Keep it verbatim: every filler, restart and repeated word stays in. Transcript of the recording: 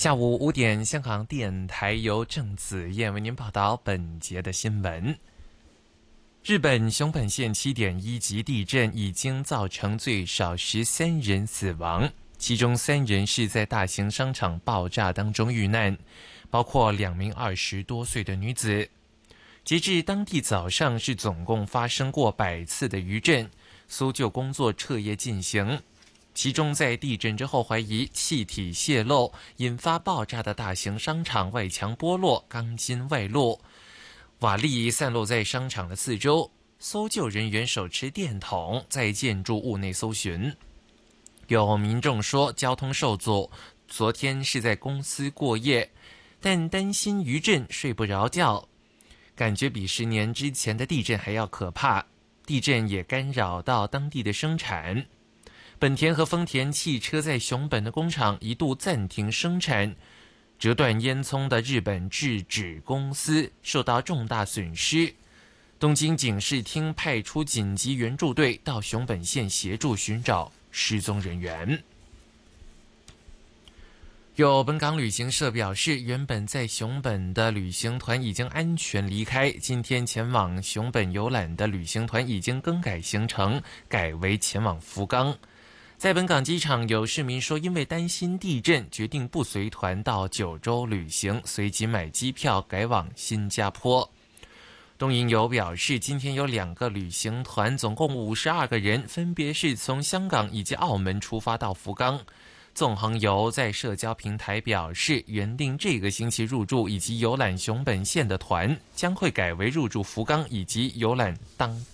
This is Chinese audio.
下午五点，香港电台由郑子燕为您报道本节的新闻。日本熊本县 七点一 级地震已经造成最少十三人死亡，其中三人是在大型商场爆炸当中遇难，包括两名二十多岁的女子。截至当地早上，是总共发生过百次的余震，搜救工作彻夜进行。其中在地震之后怀疑气体泄漏引发爆炸的大型商场外墙剥落，钢筋外露，瓦砾散落在商场的四周，搜救人员手持电筒在建筑物内搜寻。有民众说交通受阻，昨天是在公司过夜，但担心余震睡不着觉，感觉比十年之前的地震还要可怕。地震也干扰到当地的生产。本田和丰田汽车在熊本的工厂一度暂停生产，折断烟囱的日本制纸公司受到重大损失。东京警视厅派出紧急援助队到熊本县协助寻找失踪人员。有本港旅行社表示，原本在熊本的旅行团已经安全离开，今天前往熊本游览的旅行团已经更改行程，改为前往福冈。在本港机场，有市民说因为担心地震，决定不随团到九州旅行，随即买机票改往新加坡。东瀛游表示，今天有两个旅行团，总共五十二个人，分别是从香港以及澳门出发到福冈。纵横游在社交平台表示，原定这个星期入住以及游览熊本县的团，将会改为入住福冈以及游览当